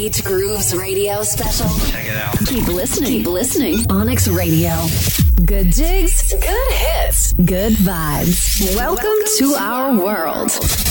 Beach Grooves Radio special. Check it out. Keep listening. Keep listening. Onyx Radio. Good digs, good hits, good vibes. Welcome to our world.